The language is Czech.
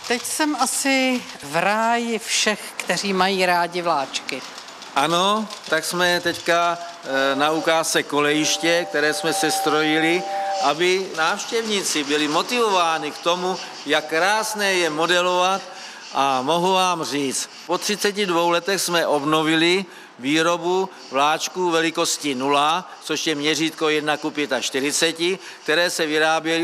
Teď jsem asi v ráji všech, kteří mají rádi vláčky. Ano, tak jsme teďka na ukázce kolejiště, které jsme sestrojili, aby návštěvníci byli motivováni k tomu, jak krásné je modelovat, a mohu vám říct, po 32 letech jsme obnovili výrobu vláčků velikosti 0, což je měřítko 1:45, které se vyráběly